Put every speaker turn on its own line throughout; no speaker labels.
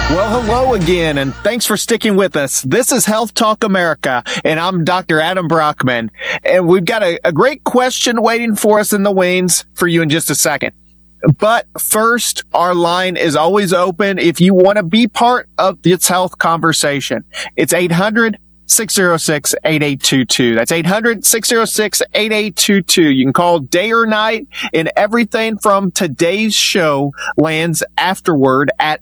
Well, hello again, and thanks for sticking with us. This is Health Talk America, and I'm Dr. Adam Brockman. And we've got a great question waiting for us in the wings for you in just a second. But first, our line is always open if you want to be part of this health conversation. It's 800-606-8822. That's 800-606-8822. You can call day or night, and everything from today's show lands afterward at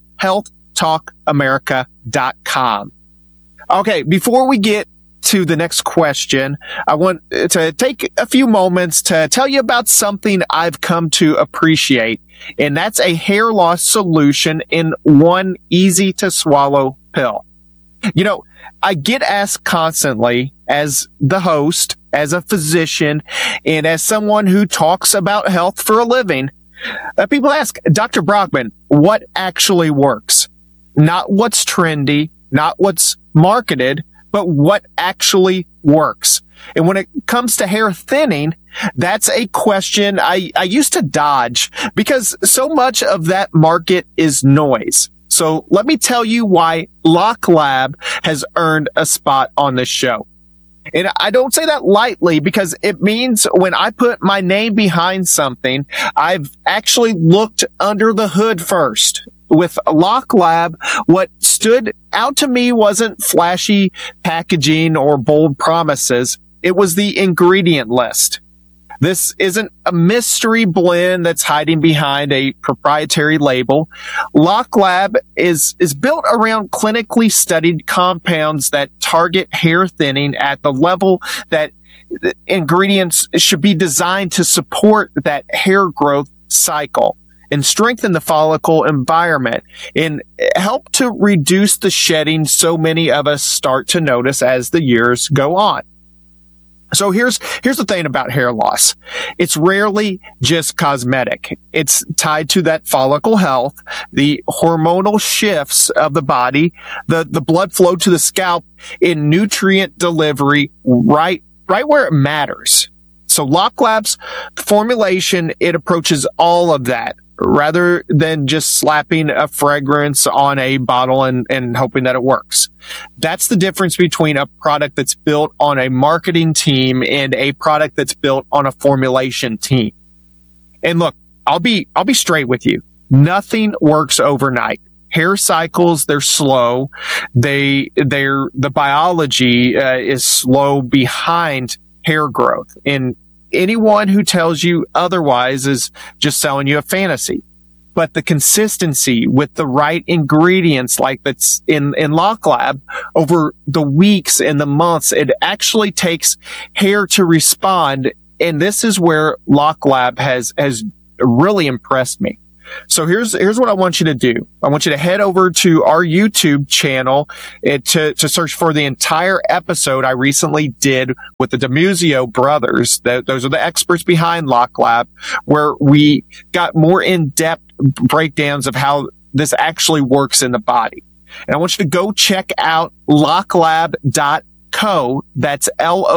healthtalkamerica.com. Okay, before we get to the next question, I want to take a few moments to tell you about something I've come to appreciate, and that's a hair loss solution in one easy to swallow pill. You know, I get asked constantly as the host, as a physician, and as someone who talks about health for a living, people ask, Dr. Brockman, what actually works? Not what's trendy, not what's marketed, but what actually works. And when it comes to hair thinning, that's a question I used to dodge because so much of that market is noise. So let me tell you why Lock Lab has earned a spot on this show. And I don't say that lightly because it means when I put my name behind something, I've actually looked under the hood first. With Lock Lab, what stood out to me wasn't flashy packaging or bold promises. It was the ingredient list. This isn't a mystery blend that's hiding behind a proprietary label. Lock Lab is built around clinically studied compounds that target hair thinning at the level that the ingredients should be designed to support that hair growth cycle and strengthen the follicle environment and help to reduce the shedding so many of us start to notice as the years go on. So here's the thing about hair loss. It's rarely just cosmetic. It's tied to that follicle health, the hormonal shifts of the body, the blood flow to the scalp, and nutrient delivery right where it matters. So Lock Lab's formulation, it approaches all of that rather than just slapping a fragrance on a bottle and hoping that it works. That's the difference between a product that's built on a marketing team and a product that's built on a formulation team. And look, I'll be straight with you. Nothing works overnight. Hair cycles, they're slow. The biology is slow behind hair growth. And anyone who tells you otherwise is just selling you a fantasy. But the consistency with the right ingredients like that's in Lock Lab over the weeks and the months, it actually takes hair to respond. And this is where Lock Lab has really impressed me. So here's what I want you to do. I want you to head over to our YouTube channel to search for the entire episode I recently did with the DiMuzio brothers. Those are the experts behind Lock Lab, where we got more in-depth breakdowns of how this actually works in the body. And I want you to go check out locklab.co. That's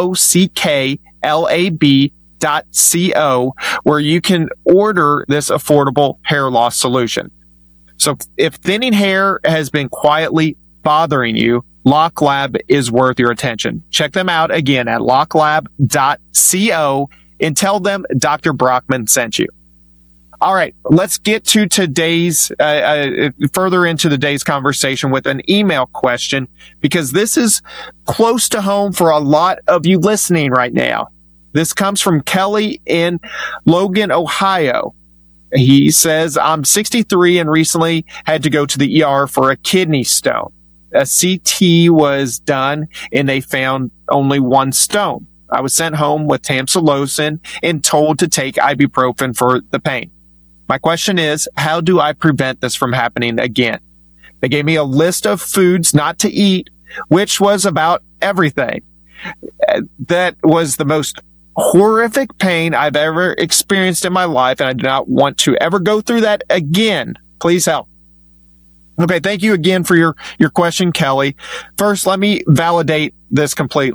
LOCKLAB.co, where you can order this affordable hair loss solution. So if thinning hair has been quietly bothering you, Lock Lab is worth your attention. Check them out again at locklab.co and tell them Dr. Brockman sent you. All right, let's get to today's, further into today's conversation with an email question, because this is close to home for a lot of you listening right now. This comes from Kelly in Logan, Ohio. He says, I'm 63 and recently had to go to the ER for a kidney stone. A CT was done and they found only one stone. I was sent home with tamsulosin and told to take ibuprofen for the pain. My question is, how do I prevent this from happening again? They gave me a list of foods not to eat, which was about everything. That was the most horrific pain I've ever experienced in my life, and I do not want to ever go through that again. Please help. Okay, thank you again for your question, Kelly. First, let me validate this completely.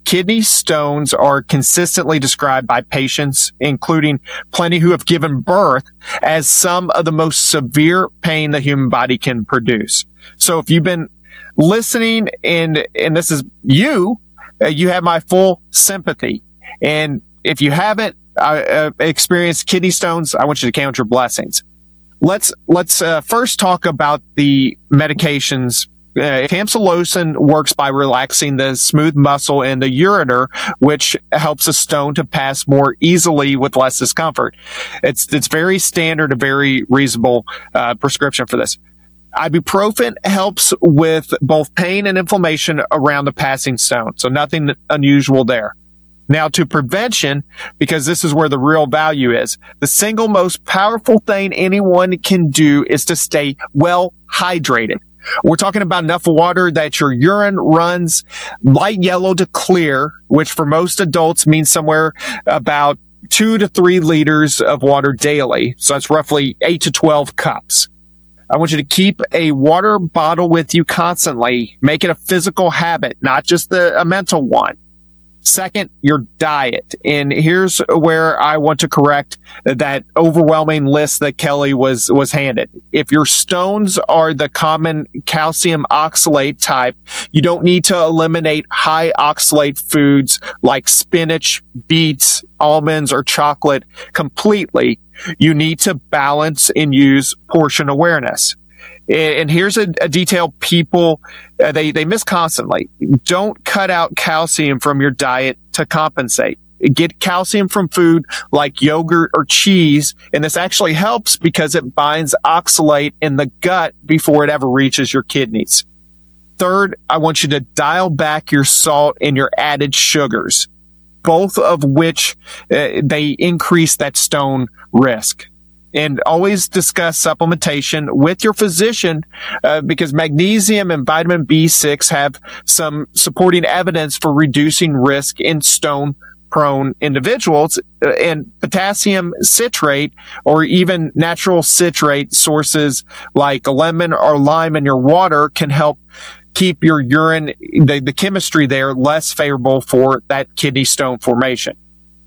kidney stones are consistently described by patients, including plenty who have given birth, as some of the most severe pain the human body can produce. So if you've been listening and this is you have my full sympathy. And if you haven't experienced kidney stones, I want you to count your blessings. Let's first talk about the medications. Tamsulosin works by relaxing the smooth muscle in the ureter, which helps a stone to pass more easily with less discomfort. It's very standard, a very reasonable prescription for this. Ibuprofen helps with both pain and inflammation around the passing stone, so nothing unusual there. Now to prevention, because this is where the real value is, the single most powerful thing anyone can do is to stay well hydrated. We're talking about enough water that your urine runs light yellow to clear, which for most adults means somewhere about 2 to 3 liters of water daily. So that's roughly 8 to 12 cups. I want you to keep a water bottle with you constantly. Make it a physical habit, not just a mental one. Second, your diet. And here's where I want to correct that overwhelming list that Kelly was handed. If your stones are the common calcium oxalate type, you don't need to eliminate high oxalate foods like spinach, beets, almonds, or chocolate completely. You need to balance and use portion awareness. And here's a detail people, they miss constantly. Don't cut out calcium from your diet to compensate. Get calcium from food like yogurt or cheese, and this actually helps because it binds oxalate in the gut before it ever reaches your kidneys. Third, I want you to dial back your salt and your added sugars, both of which they increase that stone risk. And always discuss supplementation with your physician because magnesium and vitamin B6 have some supporting evidence for reducing risk in stone-prone individuals. And potassium citrate or even natural citrate sources like a lemon or lime in your water can help keep your urine, the chemistry there, less favorable for that kidney stone formation.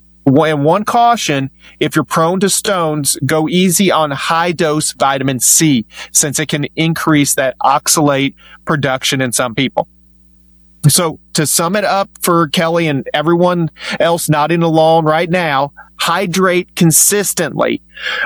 And one caution, if you're prone to stones, go easy on high-dose vitamin C, since it can increase that oxalate production in some people. So to sum it up for Kelly and everyone else nodding along right now, hydrate consistently,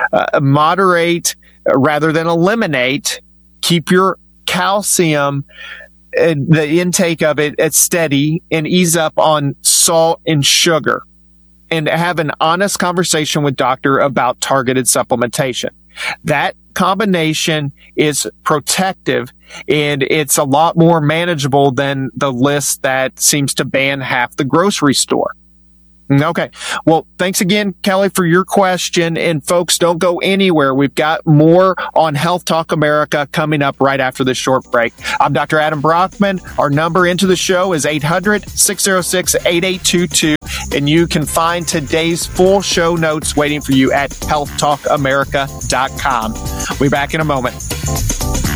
moderate rather than eliminate, keep your calcium, the intake of it at steady, and ease up on salt and sugar. And have an honest conversation with doctor about targeted supplementation. That combination is protective and it's a lot more manageable than the list that seems to ban half the grocery store. Okay. Well, thanks again, Kelly, for your question. And folks, don't go anywhere. We've got more on Health Talk America coming up right after this short break. I'm Dr. Adam Brockman. Our number into the show is 800-606-8822. And you can find today's full show notes waiting for you at healthtalkamerica.com. We'll be back in a moment.